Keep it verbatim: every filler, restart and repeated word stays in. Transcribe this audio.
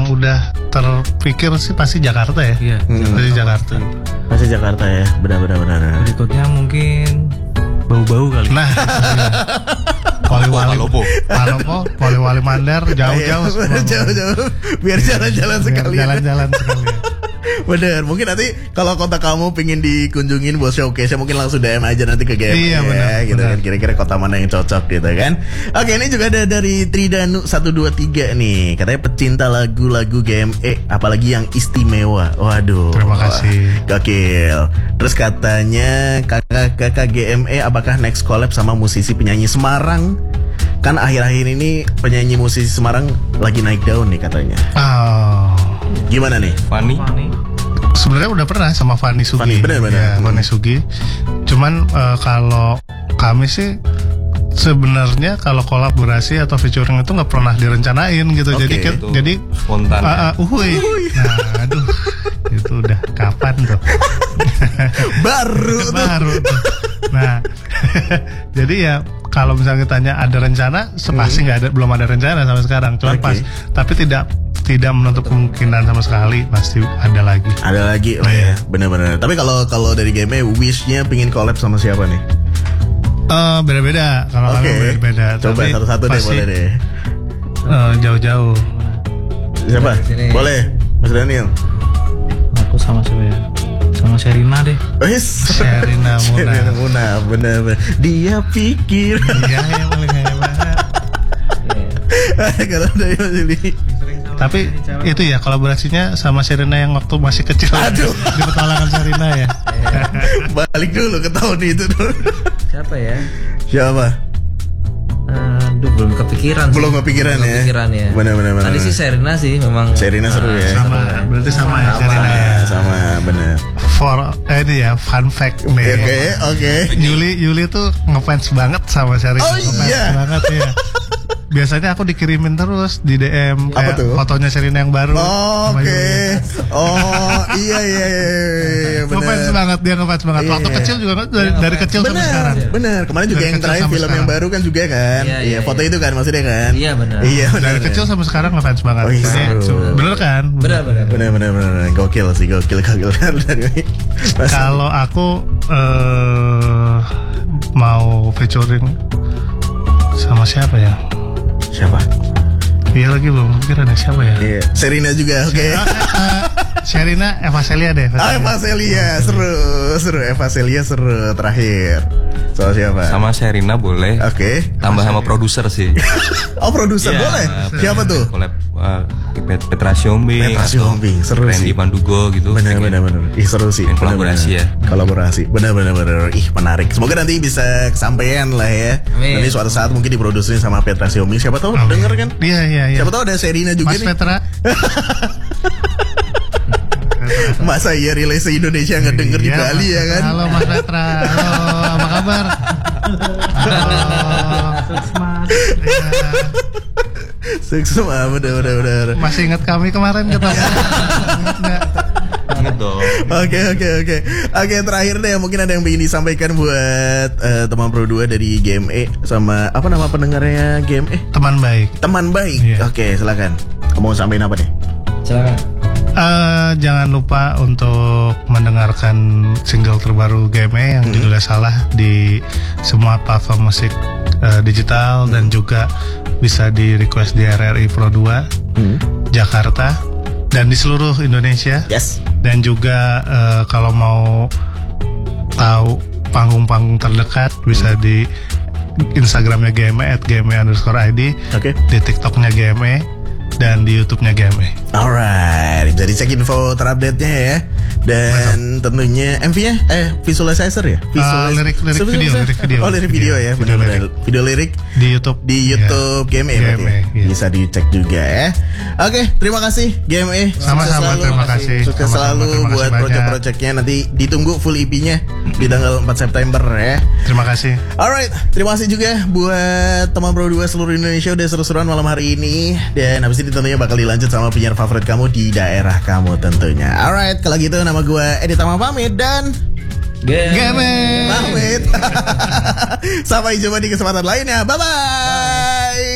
yang udah terpikir sih pasti Jakarta ya. Iya. Hmm. Pasti Jakarta. Pasti Jakarta ya. Benar-benar benar. Berikutnya mungkin bau-bau kali. Nah, Poliwali, Palopo, Poliwali Mandar, jauh-jauh, jauh-jauh, biar jalan-jalan sekali. Jalan-jalan sekali. Bener, mungkin nanti kalau kota kamu pingin dikunjungin buat showcase, mungkin langsung D M aja nanti ke G M. Iya, bener, ya, gitu bener. kan. Kira-kira kota mana yang cocok gitu kan. Oke, ini juga ada dari Tridanu satu dua tiga nih. Katanya pecinta lagu-lagu G M E, apalagi yang istimewa. Waduh. Terima kasih. Gokil. Terus katanya kakak-kakak G M E, apakah next collab sama musisi penyanyi Semarang? Kan akhir-akhir ini penyanyi musisi Semarang lagi naik daun nih katanya. Oh. Gimana nih? Fanny. Sebenarnya udah pernah sama Fanny Sugi. Fanny, bener-bener. Ya, Fanny Sugi. Cuman uh, kalau kami sih sebenarnya kalau kolaborasi atau featuring itu nggak pernah direncanain gitu. Okay, jadi kan, itu jadi spontan. Uh, uh, uhuy. Nah, aduh. Itu udah kapan tuh? Baru tuh. Baru tuh. Nah, jadi ya kalau misalnya tanya ada rencana, sepasti nggak ada, belum ada rencana sama sekarang. Cuman Okay. pas, tapi tidak tidak menutup kemungkinan sama sekali, pasti ada lagi. Ada lagi lah ya, bener-bener. Tapi kalau kalau dari G M E, wishnya pingin collab sama siapa nih? Uh, beda-beda, kalau Oke. kami beda-beda. Coba Tapi satu-satu deh, pasti, boleh deh. uh, jauh-jauh. Siapa? Sini. Boleh, Mas Daniel. Aku sama siapa ya? Sama Sherina deh. Wis. Sherina Munaf. Sherina Munaf, bener-bener. Dia pikir. Iya, yang paling hebat. Kalau dari Mas Yuli. Tapi itu ya kolaborasinya sama Sherina yang waktu masih kecil. Aduh. Di petualangan Sherina ya. Balik dulu ke tahun itu dulu. Siapa ya? Siapa? Aduh, belum kepikiran sih. Belum kepikiran Belum ya. kepikiran ya. Bener-bener. Tadi sih Sherina sih memang. Sherina seru ya. Sama, berarti sama ya Sherina ya. Sama, sama, bener. For eh, ini ya fun fact Oke, nih. oke. Yuli Yuli tuh ngefans banget sama Sherina. Oh, Ngefans iya. banget ya. Biasanya aku dikirimin terus di D M Apa kayak tuh? fotonya Sherina yang baru. Oh, sama oke. Yuli. Oh, iya iya iya, iya bener. Ngefans banget, dia ngefans banget. Iya. Waktu kecil juga kan, dari, dari kecil sampai Bener, sekarang. bener. Kemarin juga Dari yang kecil terakhir sampai film yang sekarang. baru kan juga kan. Iya, Iya, iya, foto iya. itu kan maksudnya kan. Iya, bener. Iya, bener. Dari kecil sampai sekarang ngefans banget. Oh, iya, Jadi, seru. bener kan? Bener bener. Bener bener bener gokil sih, gokil gokil. Mas- Kalau aku eh mau featuring sama siapa ya? Siapa? Iya lagi belum kepikiran ya siapa ya? Iya, Sherina juga, oke. Eh, eh, Sherina, Eva Celia deh. Ah, Eva Celia, seru, seru. Eva Celia seru terakhir. Soal siapa? Sama Sherina boleh. Oke. Tambah sama produser sih. Oh, produser Iya, boleh. Pet- Siapa tuh? Collab uh, Pet- Petra Siombing. Petra atau Siombing, seru Randy sih. Pandugo gitu. Bener Pengen- bener bener. Ih seru sih. Yang Bener, kolaborasi bener. ya. Kolaborasi. Bener bener bener. Ih menarik. Semoga nanti bisa kesampaian lah ya. Amin. Nanti suatu saat mungkin diproduksi sama Petra Siombing. Siapa tahu Amin. denger kan? Iya iya iya. Siapa tahu ada Sherina juga Mas nih. Petra. Masa iya relay se-Indonesia nggak denger di Iya, Bali ya kan? Halo Mas Petra. Halo, apa kabar? Halo. Iya. Sukses ah, bener bener bener. Masih ingat kami kemarin ketemu? Ingat nggak? Ingat dong. Oke oke oke oke terakhir deh mungkin ada yang ingin disampaikan buat eh, teman Pro dua dari G M E sama apa nama pendengarnya G M E? Teman baik. Teman baik. Iya. Oke silakan. Mau sampein apa nih? Silakan. Eh, jangan lupa untuk mendengarkan single terbaru G M E yang judulnya Salah di semua platform musik eh, digital dan juga bisa di request di R R I Pro dua Hmm. Jakarta dan di seluruh Indonesia. Yes. Dan juga eh, kalau mau tahu panggung-panggung terdekat bisa di Instagramnya G M E at G M E underscore I D, Oke. di TikToknya G M E dan di YouTube-nya G M E. Alright, jadi cek info terupdate-nya ya. Dan tentunya M V-nya eh visualizer ya? Visualis- lirik- lirik Visualizer? video, lirik video. Oh, lirik video ya, Video benar-benar. Video lirik Di YouTube. di YouTube G M E G M E, berarti ya? iya. Bisa dicek juga ya. Oke, terima kasih G M E. Sukses Sama-sama, selalu. terima kasih. Sukses Sama-sama, selalu terima kasih buat banyak. project-projectnya. Nanti ditunggu full E P-nya di tanggal empat September ya. Terima kasih. Alright, terima kasih juga buat teman Pro dua seluruh Indonesia udah seru-seruan malam hari ini. Dan habis ini tentunya bakal dilanjut sama penyiar favorit kamu di daerah kamu tentunya. Alright, kalau gitu nama gue Edi Tama pamit dan G M E. pamit. Sampai jumpa di kesempatan lainnya. Bye-bye.